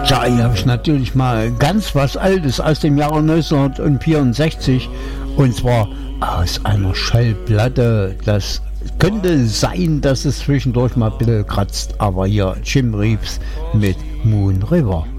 Tja, hier habe ich natürlich mal ganz was Altes aus dem Jahre 1964 und zwar aus einer Schallplatte. Das könnte sein, dass es zwischendurch mal ein bisschen kratzt, aber hier Jim Reeves mit Moon River.